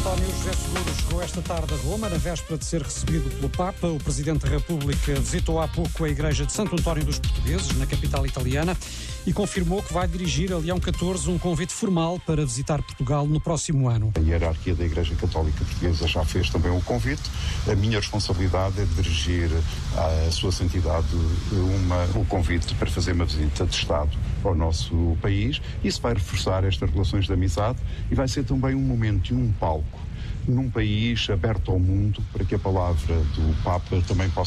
António José Seguro chegou esta tarde a Roma, na véspera de ser recebido pelo Papa. O Presidente da República visitou há pouco a Igreja de Santo António dos Portugueses, na capital italiana, e confirmou que vai dirigir a Leão XIV um convite formal para visitar Portugal no próximo ano. A hierarquia da Igreja Católica Portuguesa já fez também o convite. A minha responsabilidade é dirigir à Sua Santidade o convite para fazer uma visita de Estado ao nosso país. Isso vai reforçar estas relações de amizade e vai ser também um momento e um palco num país aberto ao mundo para que a palavra do Papa também possa